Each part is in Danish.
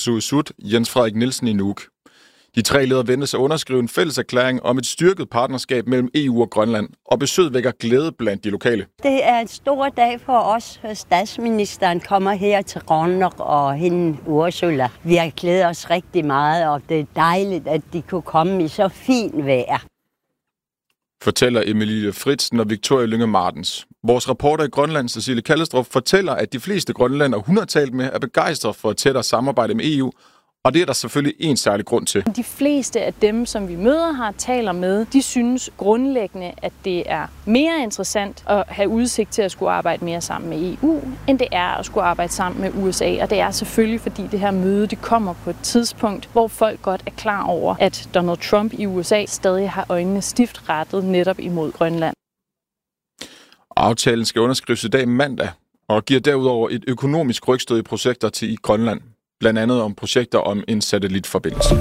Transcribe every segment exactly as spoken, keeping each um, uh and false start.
Naalakkersuisut, Jens Frederik Nielsen i Nuuk. De tre ledere ventes at underskrive en fælles erklæring om et styrket partnerskab mellem E U og Grønland, og besøget vækker glæde blandt de lokale. Det er en stor dag for os. Statsministeren kommer her til Grønland og hende Ursula. Vi har glædet os rigtig meget, og det er dejligt, at de kunne komme i så fint vejr. Fortæller Emilie Fritzen og Victoria Lynge Martens. Vores reporter i Grønland, Cecilie Kallestrup, fortæller, at de fleste grønlændere, hun har talt med, er begejstret for et tættere samarbejde med E U. Og det er der selvfølgelig en særlig grund til. De fleste af dem, som vi møder her, taler med, de synes grundlæggende, at det er mere interessant at have udsigt til at skulle arbejde mere sammen med E U, end det er at skulle arbejde sammen med U S A. Og det er selvfølgelig, fordi det her møde det kommer på et tidspunkt, hvor folk godt er klar over, at Donald Trump i U S A stadig har øjnene stift rettet netop imod Grønland. Aftalen skal underskrives i dag mandag, og giver derudover et økonomisk rygstød i projekter til i Grønland. Blandt andet om projekter om en satellitforbindelse.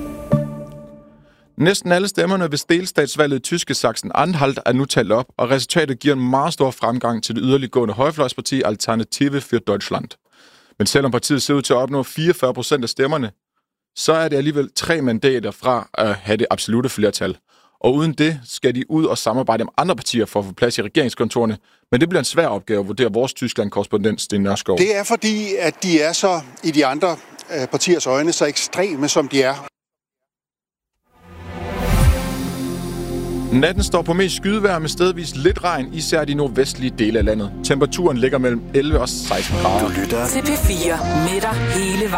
Næsten alle stemmerne ved delstatsvalget i tyske Sachsen-Anhalt er nu talt op, og resultatet giver en meget stor fremgang til det yderliggående højrefløjsparti Alternative für Deutschland. Men selvom partiet ser ud til at opnå fireogfyrre procent af stemmerne, så er det alligevel tre mandater fra at have det absolutte flertal. Og uden det skal de ud og samarbejde med andre partier for at få plads i regeringskontorene. Men det bliver en svær opgave at vurdere vores Tyskland-korrespondent Sten Nørskov. Det er fordi, at de er så i de andre partiers øjne så ekstreme, som de er. Natten står på mest skydevejr med stedvis lidt regn, især de nordvestlige dele af landet. Temperaturen ligger mellem elleve og seksten grader. Du lytter til P fire med dig hele vejen.